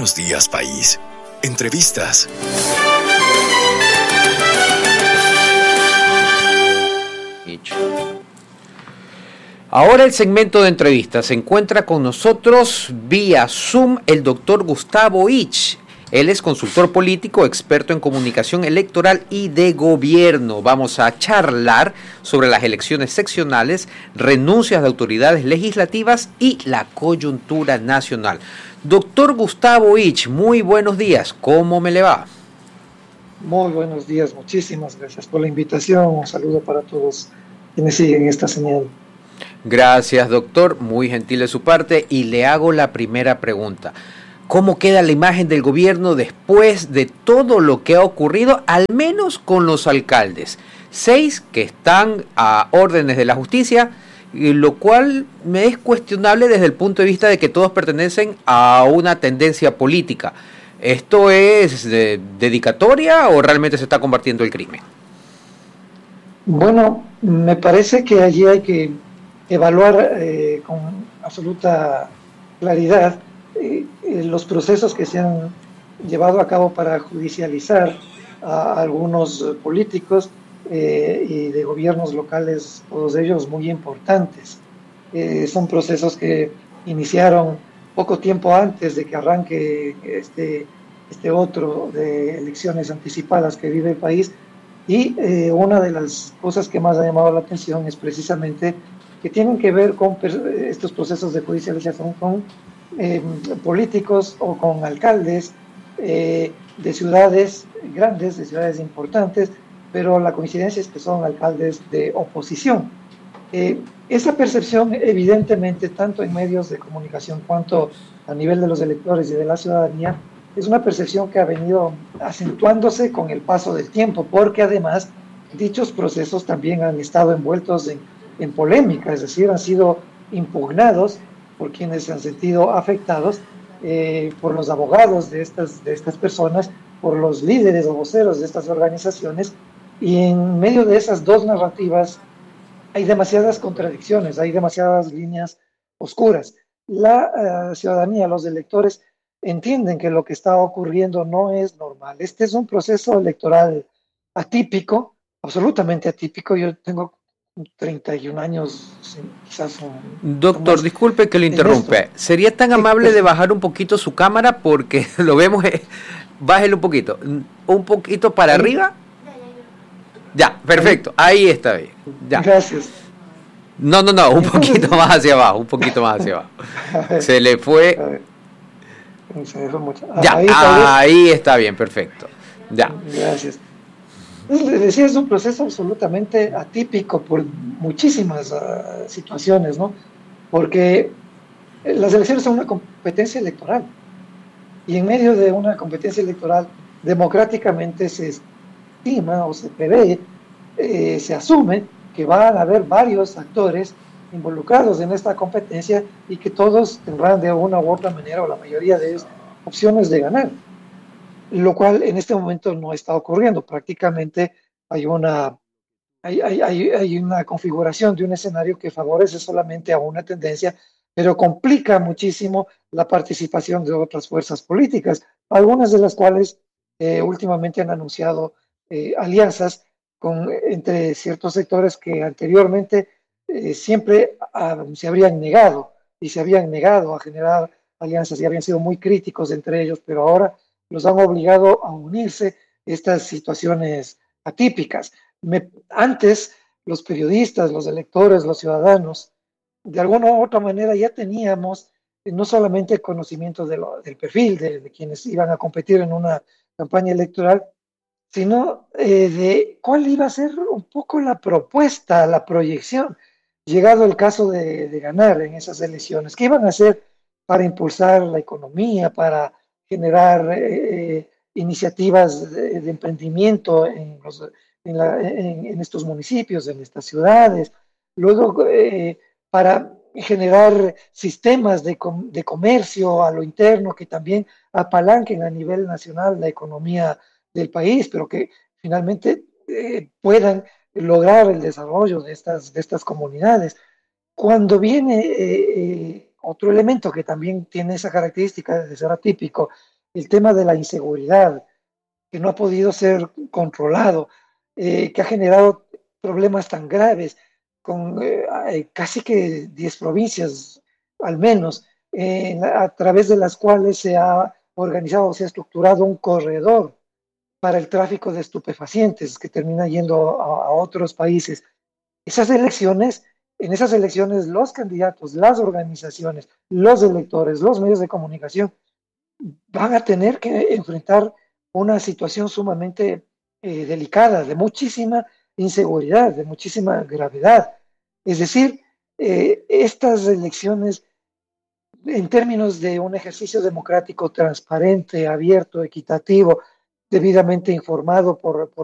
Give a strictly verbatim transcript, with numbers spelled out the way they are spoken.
Buenos días, país. Entrevistas. Ahora el segmento de entrevistas. Se encuentra con nosotros vía Zoom el doctor Gustavo Ich. Él es consultor político, experto en comunicación electoral y de gobierno. Vamos a charlar sobre las elecciones seccionales, renuncias de autoridades legislativas y la coyuntura nacional. Doctor Gustavo Ich, muy buenos días. ¿Cómo me le va? Muy buenos días, muchísimas gracias por la invitación. Un saludo para todos quienes siguen esta señal. Gracias, doctor. Muy gentil de su parte. Y le hago la primera pregunta. ¿Cómo queda la imagen del gobierno después de todo lo que ha ocurrido, al menos con los alcaldes? Seis que están a órdenes de la justicia, lo cual me es cuestionable desde el punto de vista de que todos pertenecen a una tendencia política. ¿Esto es de dedicatoria o realmente se está combatiendo el crimen? Bueno, me parece que allí hay que evaluar eh, con absoluta claridad eh, eh, los procesos que se han llevado a cabo para judicializar a algunos políticos eh, y de gobiernos locales, todos ellos muy importantes. Eh, son procesos que iniciaron poco tiempo antes de que arranque este, este otro de elecciones anticipadas que vive el país, y eh, una de las cosas que más ha llamado la atención es precisamente que tienen que ver con estos procesos de judicialización con eh, políticos o con alcaldes eh, de ciudades grandes, de ciudades importantes, pero la coincidencia es que son alcaldes de oposición. Eh, esa percepción, evidentemente, tanto en medios de comunicación cuanto a nivel de los electores y de la ciudadanía, es una percepción que ha venido acentuándose con el paso del tiempo, porque además dichos procesos también han estado envueltos en, en polémica, es decir, han sido impugnados por quienes se han sentido afectados, eh, por los abogados de estas, de estas personas, por los líderes o voceros de estas organizaciones, y en medio de esas dos narrativas hay demasiadas contradicciones, hay demasiadas líneas oscuras. La uh, ciudadanía, los electores, entienden que lo que está ocurriendo no es normal. Este es un proceso electoral atípico, absolutamente atípico. Yo tengo treinta y un años, quizás un... Doctor, disculpe que lo interrumpe. ¿Sería tan amable de bajar un poquito su cámara? Porque lo vemos, eh, bájelo un poquito. ¿Un poquito para ¿Sí? arriba? Ya, perfecto. Ahí está bien. Ya. Gracias. No, no, no, un poquito más hacia abajo, un poquito más hacia abajo. Se le fue... Se dejó mucho. Ya, ahí está, ahí está bien, perfecto. Ya. Gracias. Les decía, es un proceso absolutamente atípico por muchísimas uh, situaciones, ¿no? Porque las elecciones son una competencia electoral. Y en medio de una competencia electoral, democráticamente se estima o se prevé, eh, se asume que van a haber varios actores involucrados en esta competencia y que todos tendrán de una u otra manera, o la mayoría de ellos, opciones de ganar, lo cual en este momento no está ocurriendo. Prácticamente hay una, hay, hay, hay, hay una configuración de un escenario que favorece solamente a una tendencia, pero complica muchísimo la participación de otras fuerzas políticas, algunas de las cuales eh, últimamente han anunciado eh, alianzas con, entre ciertos sectores que anteriormente Eh, siempre uh, se habrían negado y se habían negado a generar alianzas y habían sido muy críticos entre ellos, pero ahora los han obligado a unirse estas situaciones atípicas. Me, antes los periodistas, los electores, los ciudadanos, de alguna u otra manera ya teníamos eh, no solamente conocimiento de lo, del perfil de, de quienes iban a competir en una campaña electoral, sino eh, de cuál iba a ser un poco la propuesta, la proyección, llegado el caso de, de ganar en esas elecciones. ¿Qué iban a hacer para impulsar la economía, para generar eh, iniciativas de, de emprendimiento en, los, en, la, en, en estos municipios, en estas ciudades? Luego, eh, para generar sistemas de, com de comercio a lo interno que también apalanquen a nivel nacional la economía del país, pero que finalmente eh, puedan lograr el desarrollo de estas, de estas comunidades. Cuando viene eh, eh, otro elemento que también tiene esa característica de ser atípico, el tema de la inseguridad, que no ha podido ser controlado, eh, que ha generado problemas tan graves, con eh, casi que diez provincias al menos, eh, a través de las cuales se ha organizado, se ha estructurado un corredor para el tráfico de estupefacientes que termina yendo a, a otros países. Esas elecciones, en esas elecciones los candidatos, las organizaciones, los electores, los medios de comunicación van a tener que enfrentar una situación sumamente eh, delicada, de muchísima inseguridad, de muchísima gravedad. Es decir, eh, estas elecciones, en términos de un ejercicio democrático transparente, abierto, equitativo, debidamente informado por, por